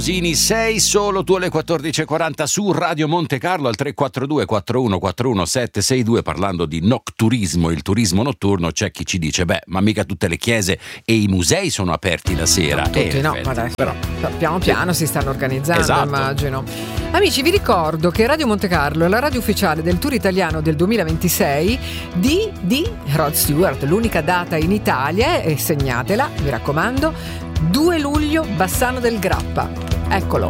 Sei solo tu alle 14.40 su Radio Monte Carlo al 342 4141 762. Parlando di nocturismo, il turismo notturno, c'è chi ci dice ma mica tutte le chiese e i musei sono aperti la sera. Tutti no, ma dai, però piano piano si stanno organizzando, esatto. Immagino. Amici, vi ricordo che Radio Monte Carlo è la radio ufficiale del Tour Italiano del 2026 di Rod Stewart, l'unica data in Italia, e segnatela, mi raccomando, 2 luglio, Bassano del Grappa. Eccolo.